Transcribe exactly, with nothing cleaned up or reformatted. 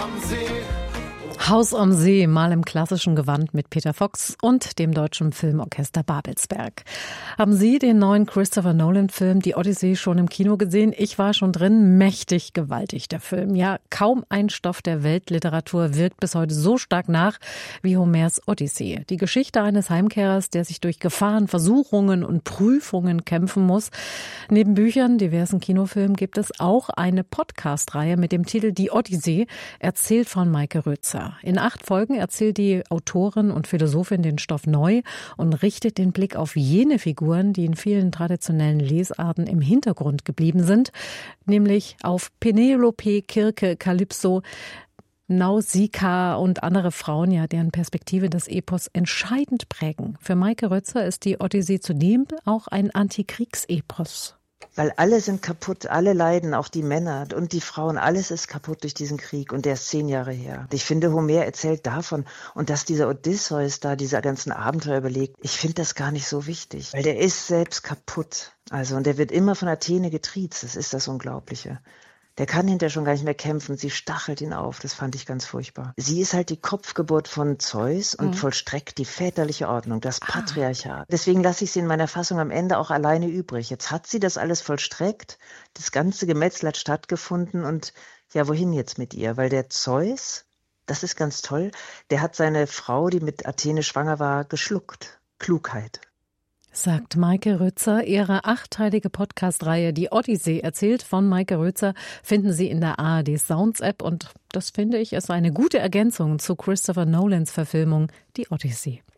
am See. Haus am See, mal im klassischen Gewand mit Peter Fox und dem Deutschen Filmorchester Babelsberg. Haben Sie den neuen Christopher Nolan-Film Die Odyssee schon im Kino gesehen? Ich war schon drin. Mächtig gewaltig, der Film. Ja, kaum ein Stoff der Weltliteratur wirkt bis heute so stark nach wie Homers Odyssee. Die Geschichte eines Heimkehrers, der sich durch Gefahren, Versuchungen und Prüfungen kämpfen muss. Neben Büchern, diversen Kinofilmen gibt es auch eine Podcast-Reihe mit dem Titel Die Odyssee, erzählt von Maike Rötzer. In acht Folgen erzählt die Autorin und Philosophin den Stoff neu und richtet den Blick auf jene Figuren, die in vielen traditionellen Lesarten im Hintergrund geblieben sind, nämlich auf Penelope, Kirke, Kalypso, Nausicaa und andere Frauen, ja, deren Perspektive das Epos entscheidend prägen. Für Maike Rötzer ist die Odyssee zudem auch ein Antikriegsepos. Weil alle sind kaputt, alle leiden, auch die Männer und die Frauen, alles ist kaputt durch diesen Krieg und der ist zehn Jahre her. Ich finde, Homer erzählt davon und dass dieser Odysseus da diese ganzen Abenteuer überlegt, ich finde das gar nicht so wichtig, weil der ist selbst kaputt. Also und der wird immer von Athene getriezt, das ist das Unglaubliche. Der kann hinterher schon gar nicht mehr kämpfen. Sie stachelt ihn auf. Das fand ich ganz furchtbar. Sie ist halt die Kopfgeburt von Zeus und mhm. vollstreckt die väterliche Ordnung, das Patriarchat. Ah. Deswegen lasse ich sie in meiner Fassung am Ende auch alleine übrig. Jetzt hat sie das alles vollstreckt. Das ganze Gemetzel hat stattgefunden. Und ja, wohin jetzt mit ihr? Weil der Zeus, das ist ganz toll, der hat seine Frau, die mit Athene schwanger war, geschluckt. Klugheit. Sagt Maike Rötzer. Ihre achtteilige Podcast-Reihe Die Odyssee, erzählt von Maike Rötzer, finden Sie in der A R D Sounds App. Und das finde ich ist eine gute Ergänzung zu Christopher Nolans Verfilmung Die Odyssee.